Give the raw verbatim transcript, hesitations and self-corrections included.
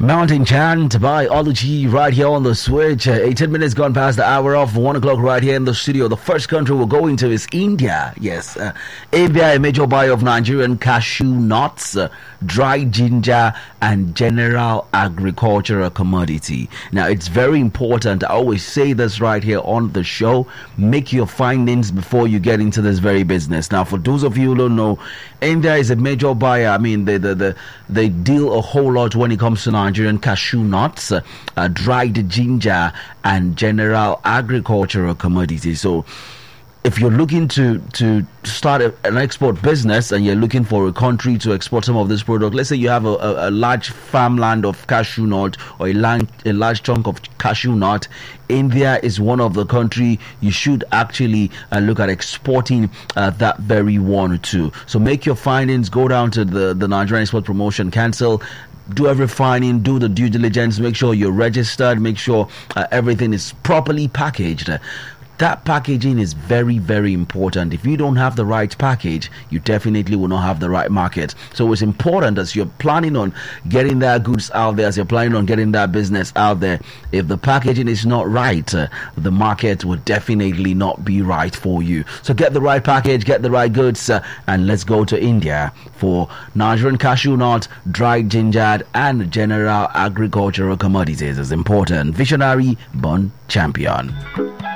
Mountain Chant by Ology right here on the switch. Uh, eighteen minutes gone past the hour of one o'clock right here in the studio. The first country we're going to is India. Yes, uh, India, a major buyer of Nigerian cashew nuts, uh, dried ginger, and general agricultural commodity. Now, it's very important. I always say this right here on the show. Make your findings before you get into this very business. Now, for those of you who don't know, India is a major buyer. I mean, they, they, they, they deal a whole lot when it comes to Nigerian cashew nuts, uh, uh, dried ginger, and general agricultural commodities. So, if you're looking to to start a, an export business and you're looking for a country to export some of this product, let's say you have a, a, a large farmland of cashew nut or a, land, a large chunk of cashew nut, India is one of the country you should actually uh, look at exporting uh, that very one too. So make your findings, go down to the, the Nigerian Export Promotion Council, do every finding, do the due diligence, make sure you're registered, make sure uh, everything is properly packaged. That packaging is very, very important. If you don't have the right package, you definitely will not have the right market. So it's important as you're planning on getting that goods out there, as you're planning on getting that business out there, if the packaging is not right, uh, the market will definitely not be right for you. So get the right package, get the right goods, uh, and let's go to India for Nigerian cashew nut, dried ginger, and general agricultural commodities. Is important. Visionary, born champion.